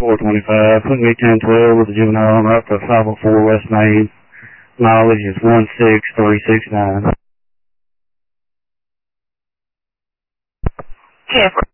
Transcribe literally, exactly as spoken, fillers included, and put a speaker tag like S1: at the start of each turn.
S1: four twenty-five, Hook eight ten twelve with the juvenile on route to five oh four West Main. Mileage is one six three six nine.
S2: ten